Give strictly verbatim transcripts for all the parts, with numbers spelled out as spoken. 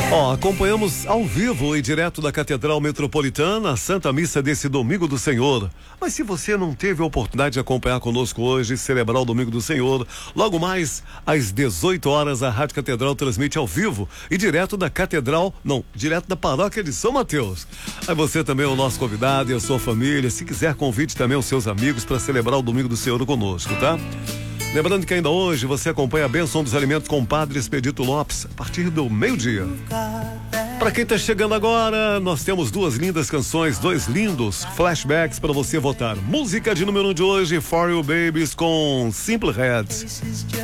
Ó, acompanhamos ao vivo e direto da Catedral Metropolitana a Santa Missa desse Domingo do Senhor. Mas se você não teve a oportunidade de acompanhar conosco hoje, celebrar o Domingo do Senhor, logo mais às dezoito horas a Rádio Catedral transmite ao vivo e direto da Catedral, não, direto da Paróquia de São Mateus. Aí você também é o nosso convidado e a sua família. Se quiser, convide também os seus amigos para celebrar o Domingo do Senhor conosco, tá? Lembrando que ainda hoje você acompanha a Bênção dos Alimentos com o Padre Expedito Lopes, a partir do meio-dia. Para quem está chegando agora, nós temos duas lindas canções, dois lindos flashbacks para você votar. Música de número um de hoje, For You Babies com Simple Heads.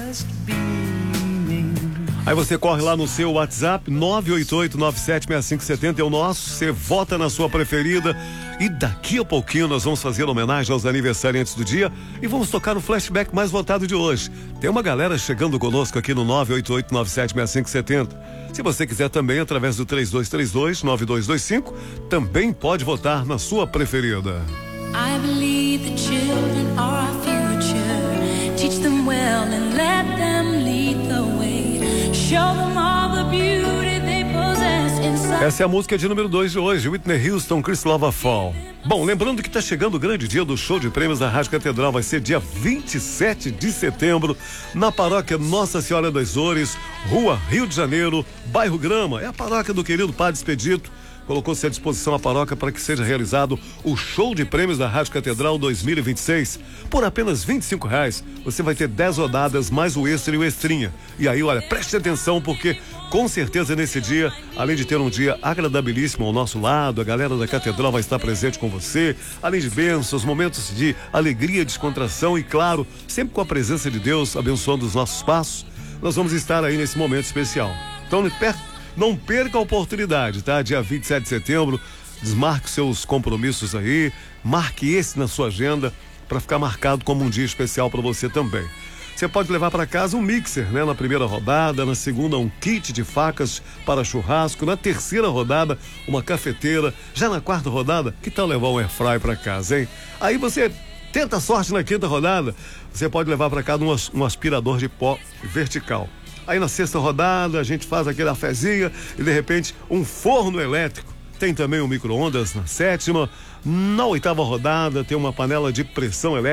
Aí você corre lá no seu WhatsApp, nove oito oito nove sete seis cinco sete zero é o nosso, você vota na sua preferida e daqui a pouquinho nós vamos fazer homenagem aos aniversariantes do dia e vamos tocar o flashback mais votado de hoje. Tem uma galera chegando conosco aqui no nove oito oito nove sete seis cinco sete zero. Se você quiser também, através do três dois três dois nove dois dois cinco, também pode votar na sua preferida. I believe the children are our future. Teach them well and let them lead the way. Show them all the beauty they possess inside. Essa é a música de número dois de hoje, Whitney Houston, Chris Lova Fall. Bom, lembrando que está chegando o grande dia do show de prêmios da Rádio Catedral, vai ser dia vinte e sete de setembro, na paróquia Nossa Senhora das Dores, Rua Rio de Janeiro, bairro Grama. É a paróquia do querido Padre Expedito. Colocou-se à disposição a paróquia para que seja realizado o show de prêmios da Rádio Catedral dois mil e vinte e seis. Por apenas vinte e cinco reais, você vai ter dez rodadas, mais o extra e o extrinha. E aí, olha, preste atenção, porque com certeza nesse dia, além de ter um dia agradabilíssimo ao nosso lado, a galera da Catedral vai estar presente com você, além de bênçãos, momentos de alegria, descontração e, claro, sempre com a presença de Deus abençoando os nossos passos, nós vamos estar aí nesse momento especial. Então, perto. Não perca a oportunidade, tá? Dia vinte e sete de setembro, desmarque seus compromissos aí, marque esse na sua agenda para ficar marcado como um dia especial para você também. Você pode levar para casa um mixer, né? Na primeira rodada, na segunda um kit de facas para churrasco, na terceira rodada uma cafeteira, já na quarta rodada, que tal levar um airfry para casa, hein? Aí você tenta a sorte na quinta rodada, você pode levar para casa um, um aspirador de pó vertical. Aí na sexta rodada a gente faz aquele cafezinho e de repente um forno elétrico. Tem também um micro-ondas na sétima. Na oitava rodada tem uma panela de pressão elétrica.